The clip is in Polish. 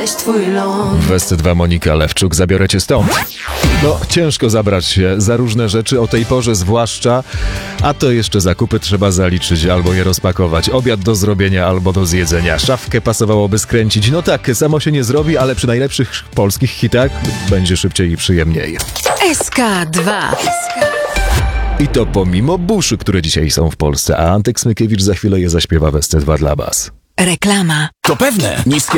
weź twój ląd. W SC2 Monika Lewczuk, zabiorę cię stąd. No, ciężko zabrać się za różne rzeczy, o tej porze zwłaszcza, a to jeszcze zakupy trzeba zaliczyć albo je rozpakować, obiad do zrobienia albo do zjedzenia, szafkę pasowałoby skręcić. No tak, samo się nie zrobi, ale przy najlepszych polskich hitach będzie szybciej i przyjemniej. SK2. I to pomimo burzy, które dzisiaj są w Polsce, a Antek Smykiewicz za chwilę je zaśpiewa w SC2 dla was. Reklama. To pewne, niskie